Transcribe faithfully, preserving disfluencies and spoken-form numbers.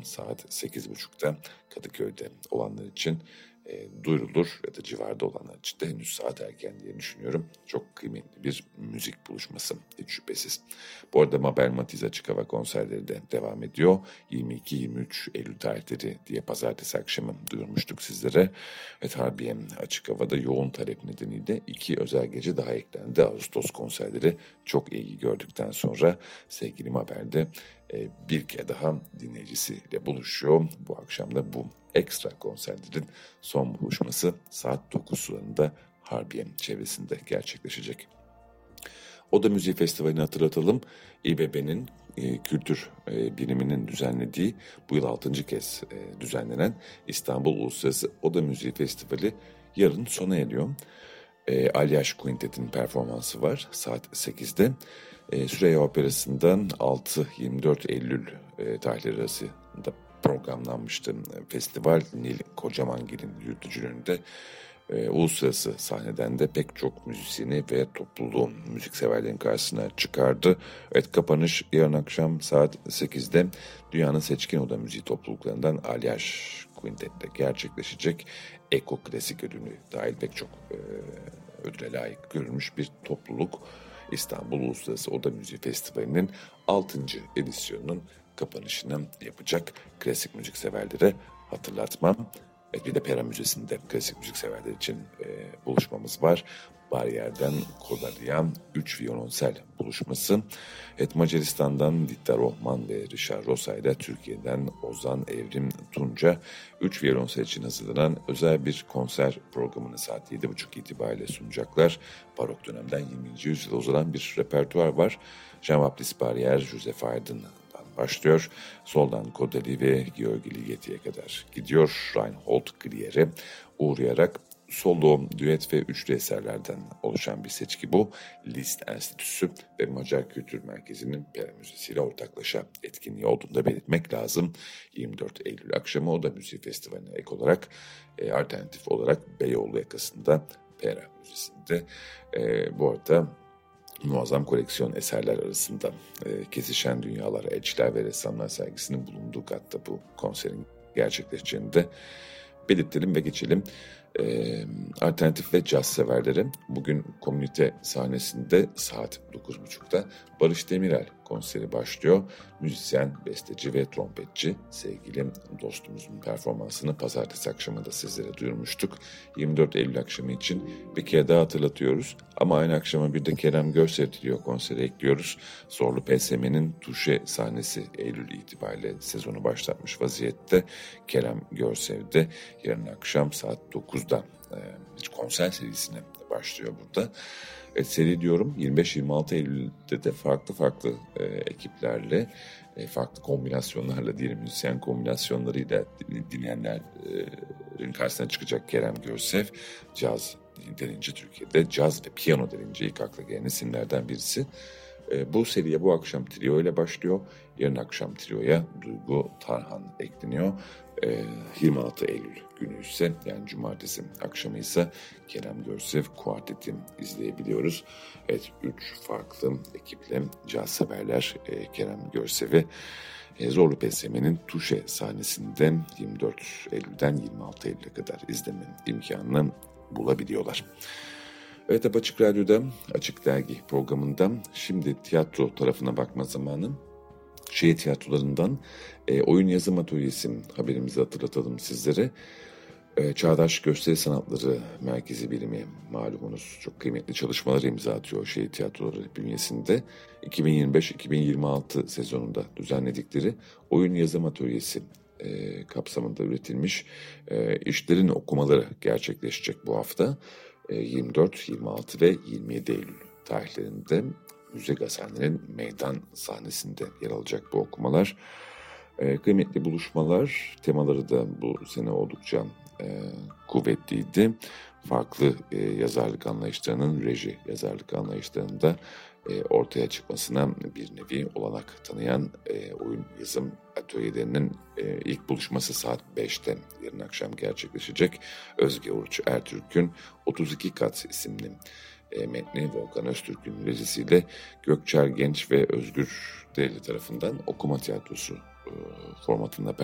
saat sekiz buçukta Kadıköy'de olanlar için e, duyurulur ya da civarda olanlar için de henüz saat erken diye düşünüyorum. Çok kıymetli bir müzik buluşması hiç şüphesiz. Bu arada Mabel Matiz açık hava konserleri de devam ediyor. yirmi iki yirmi üç Eylül tarihleri diye pazartesi akşamı duyurmuştuk sizlere. Evet, Harbiye açık havada yoğun talep nedeniyle iki özel gece daha eklendi. Ağustos konserleri çok ilgi gördükten sonra sevgili Mabel'de e, bir kere daha dinleyicisiyle buluşuyor. Bu akşam da bu ekstra konserlerin son buluşması saat dokuz sularında Harbiye çevresinde gerçekleşecek. Oda Müziği Festivali'ni hatırlatalım. İBB'nin e, kültür e, biriminin düzenlediği bu yıl altıncı kez e, düzenlenen İstanbul Uluslararası Oda Müziği Festivali yarın sona eriyor. E, Alyaş Quintet'in performansı var saat sekizde. E, Süreyya Operası'ndan altı yirmi dört Eylül e, tarihleri arasında programlanmıştı festival. Nil Kocamangil'in yürütücülüğünde e, uluslararası sahneden de pek çok müzisyeni ve topluluğun müzikseverlerin karşısına çıkardı. Evet, kapanış yarın akşam saat sekizde dünyanın seçkin oda müziği topluluklarından Alyaş Quintet'te gerçekleşecek. Eko Klasik ödülü dahil pek çok e, ödüle layık görülmüş bir topluluk İstanbul Uluslararası Oda Müziği Festivali'nin altıncı edisyonunun kapanışını yapacak. Klasik müzik severlere hatırlatmam. Evet, bir de Pera Müzesi'nde klasik müzik severler için e, buluşmamız var. Bariyer'den Kodalyan üç viyolonsel buluşması. Evet, Macaristan'dan Ditta Rohman ve Richard Rosa ile Türkiye'den Ozan Evrim Tunca üç viyolonsel için hazırlanan özel bir konser programını saat yedi buçuk itibariyle sunacaklar. Barok dönemden yirminci yüzyıla uzanan bir repertuar var. Jean-Baptiste Barrière, Joseph Haydn başlıyor. Soldan Kodali ve Georgi Ligeti'ye kadar gidiyor. Reinhold Glier'e uğrayarak solo, düet ve üçlü eserlerden oluşan bir seçki bu. Liszt Enstitüsü ve Macar Kültür Merkezi'nin Pera Müzesi ile ortaklaşa etkinliği olduğunu da belirtmek lazım. yirmi dört Eylül akşamı Oda Müziği Festivali'ne ek olarak e, alternatif olarak Beyoğlu yakasında Pera Müzesi'nde e, bu arada muazzam koleksiyon eserler arasında e, Kesişen Dünyalar, Elçiler ve Ressamlar sergisinin bulunduğu katta bu konserin gerçekleşeceğini de belirtelim ve geçelim. E, alternatif ve caz severleri bugün komünite sahnesinde saat dokuz buçukta Barış Demirel konseri başlıyor. Müzisyen, besteci ve trompetçi sevgili dostumuzun performansını pazartesi akşamı da sizlere duyurmuştuk. yirmi dört Eylül akşamı için bir kere daha hatırlatıyoruz. Ama aynı akşama bir de Kerem Görsev Trio konseri ekliyoruz. Zorlu P S M'nin Tuşe sahnesi Eylül itibariyle sezonu başlatmış vaziyette. Kerem Görsev'de yarın akşam saat dokuzda e, bir konser serisine başlıyor burada. Evet, seri diyorum yirmi beş yirmi altı Eylül'de de farklı farklı e, ekiplerle, e, farklı kombinasyonlarla diyelim, müzisyen kombinasyonlarıyla dinleyenlerin karşısına çıkacak Kerem Görsev. Caz denince Türkiye'de caz ve piyano denince ilk akla gelen isimlerden birisi. E, bu seriye bu akşam trio ile başlıyor. Yarın akşam trioya Duygu Tarhan ekleniyor. E, yirmi altı Eylül günü ise, yani cumartesi akşamı ise Kerem Görsev Kuartet'i izleyebiliyoruz. Evet, üç farklı ekiple caz severler e, Kerem Görsev'i e, Zorlu P S M'nin Tuşe sahnesinde yirmi dört Eylül'den yirmi altı Eylül'e kadar izleme imkanını bulabiliyorlar. Evet, Açık Radyo'da Açık Dergi programında şimdi tiyatro tarafına bakma zamanı. Şehir tiyatrolarından e, oyun yazım atölyesi haberimizi hatırlatalım sizlere. E, Çağdaş Gösteri Sanatları Merkezi Birimi malumunuz çok kıymetli çalışmaları imza atıyor şehir tiyatroları bünyesinde. iki bin yirmi beş iki bin yirmi altı sezonunda düzenledikleri oyun yazım atölyesi e, kapsamında üretilmiş e, işlerin okumaları gerçekleşecek bu hafta. E, yirmi dört, yirmi altı ve yirmi yedi Eylül tarihlerinde Müze Gazhane'nin meydan sahnesinde yer alacak bu okumalar. E, kıymetli buluşmalar, temaları da bu sene oldukça e, kuvvetliydi. Farklı e, yazarlık anlayışlarının, reji yazarlık anlayışlarında e, ortaya çıkmasına bir nevi olanak tanıyan e, oyun yazım atölyelerinin e, ilk buluşması saat beşte yarın akşam gerçekleşecek. Özge Uruç Ertürk'ün otuz iki Kat isimli e, metni Volkan Öztürk'ün rejisiyle Gökçer Genç ve Özgür Dereli tarafından okuma tiyatrosu e, formatında